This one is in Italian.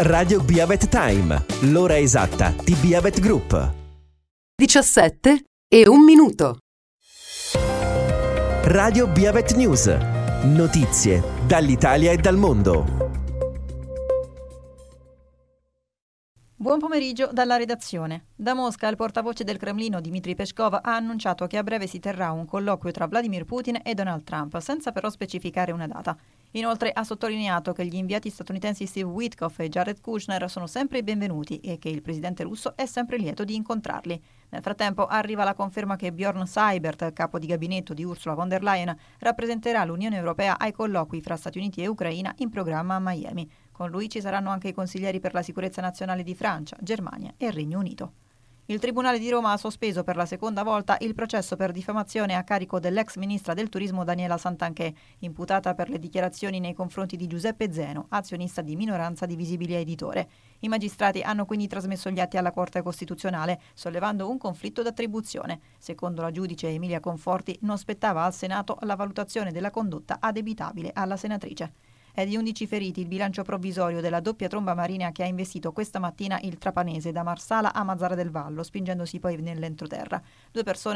Radio Biavet Time, l'ora esatta di Biavet Group. 17:01. Radio Biavet News, notizie dall'Italia e dal mondo. Buon pomeriggio dalla redazione. Da Mosca il portavoce del Cremlino Dmitry Peskov ha annunciato che a breve si terrà un colloquio tra Vladimir Putin e Donald Trump, senza però specificare una data. Inoltre ha sottolineato che gli inviati statunitensi Steve Witkoff e Jared Kushner sono sempre i benvenuti e che il presidente russo è sempre lieto di incontrarli. Nel frattempo arriva la conferma che Bjorn Seibert, capo di gabinetto di Ursula von der Leyen, rappresenterà l'Unione Europea ai colloqui fra Stati Uniti e Ucraina in programma a Miami. Con lui ci saranno anche i consiglieri per la sicurezza nazionale di Francia, Germania e Regno Unito. Il Tribunale di Roma ha sospeso per la seconda volta il processo per diffamazione a carico dell'ex ministra del turismo Daniela Santanchè, imputata per le dichiarazioni nei confronti di Giuseppe Zeno, azionista di minoranza di Visibilia Editore. I magistrati hanno quindi trasmesso gli atti alla Corte Costituzionale, sollevando un conflitto d'attribuzione. Secondo la giudice Emilia Conforti, non spettava al Senato la valutazione della condotta addebitabile alla senatrice. È di 11 feriti il bilancio provvisorio della doppia tromba marina che ha investito questa mattina il trapanese da Marsala a Mazara del Vallo, spingendosi poi nell'entroterra. 2 persone